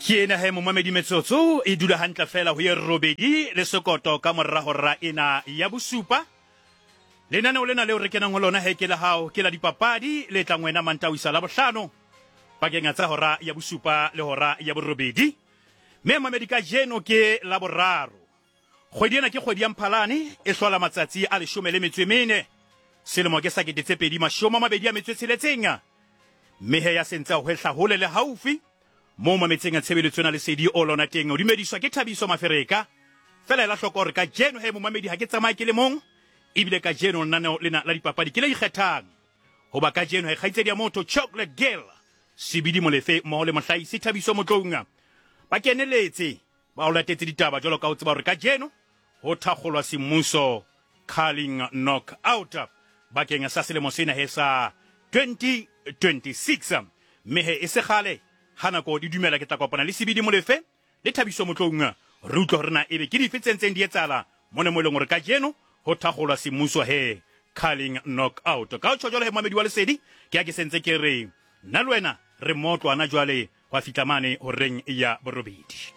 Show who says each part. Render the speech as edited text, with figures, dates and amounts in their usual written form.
Speaker 1: Kiena he momamedi metsotso e dula hantle fela ho ye robedi le sekoto ka morra hora ena ya bosupa. Lenaneo lena leo re kenang ho lona he ke la hao ke la dipapadi le tla ngwena Mantawisa la bohlano pakeng tsa hora ya bosupa le hora ya borobedi. Me mamedi ka jeno ke la boraro. Kgwedi ena ke kgwedi ya Mphalane e hlola matsatsi a 14 selemo ke 2026 mehe ya sentsa ho hehla hole le haufi mo mametseng a tshebeletso na le sedi o lona teng o dumediswa ke Thabiso Mafereka fela la hloko re ka jeno he mo mamedi ha ke tsamaya ke le mong ibile ka jeno nna lena la dipapadi ke le ikgethang ho ba ka jeno he kgaitsedi ya motho Chocolate Girl Sibidi Molefe mo le mohlaisi Thabiso Motlonga ba keneletse ba o latetse ditaba jalo ka o tseba re ka jeno ho thakgolwa semmuso calling knockout bakeng sa selemo sena he sa 2026 mehe e se khale hana ko di dumela ke tla kopana le Sibidi Molefe le Thabiso Motlonga re utlwa rena ebe ke di fetsentseng di etsala mone mo leng re ka jeno ho thakgolwa semmuso he calling knockout ka o tshojolo he mamedi wa lesedi ke a ke sentse ke re nna le wena re motlwana jwale wa fitlamane ho reng ya borobedi.